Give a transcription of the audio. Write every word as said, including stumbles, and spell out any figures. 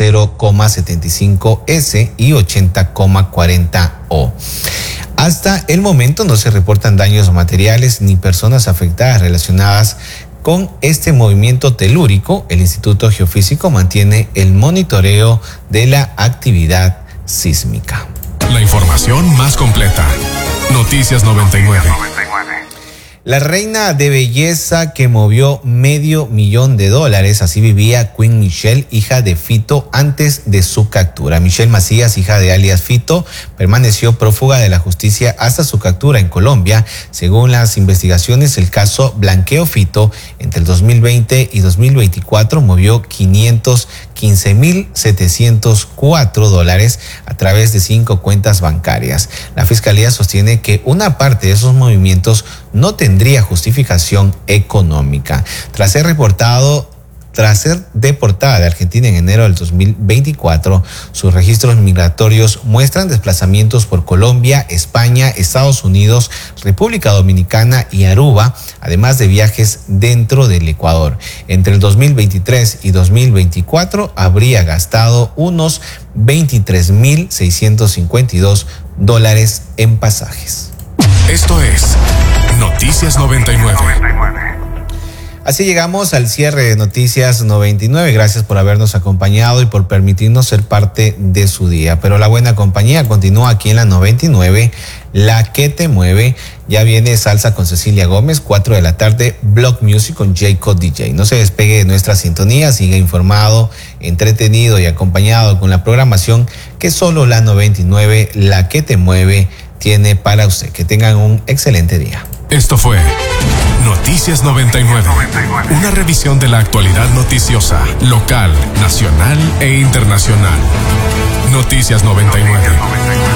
cero coma setenta y cinco ese y ochenta coma cuarenta o. Hasta el momento no se reportan daños materiales ni personas afectadas relacionadas con este movimiento telúrico. El Instituto Geofísico mantiene el monitoreo de la actividad sísmica. La información más completa. Noticias noventa y nueve. La reina de belleza que movió medio millón de dólares, así vivía Queen Michelle, hija de Fito, antes de su captura. Michelle Macías, hija de alias Fito, permaneció prófuga de la justicia hasta su captura en Colombia. Según las investigaciones, el caso Blanqueo Fito, entre el dos mil veinte y dos mil veinticuatro, movió quinientos quince mil setecientos cuatro dólares a través de cinco cuentas bancarias. La fiscalía sostiene que una parte de esos movimientos no tendría justificación económica. Tras ser reportado Tras ser deportada de Argentina en enero del dos mil veinticuatro, sus registros migratorios muestran desplazamientos por Colombia, España, Estados Unidos, República Dominicana y Aruba, además de viajes dentro del Ecuador. Entre el dos mil veintitrés y dos mil veinticuatro habría gastado unos veintitrés mil seiscientos cincuenta y dos dólares en pasajes. Esto es Noticias noventa y nueve. Así llegamos al cierre de Noticias noventa y nueve. Gracias por habernos acompañado y por permitirnos ser parte de su día. Pero la buena compañía continúa aquí en la noventa y nueve, la que te mueve. Ya viene Salsa con Cecilia Gómez, cuatro de la tarde, Block Music con Jacob D J. No se despegue de nuestra sintonía, siga informado, entretenido y acompañado con la programación que solo la noventa y nueve, la que te mueve, tiene para usted. Que tengan un excelente día. Esto fue Noticias noventa y nueve, una revisión de la actualidad noticiosa, local, nacional e internacional. Noticias noventa y nueve.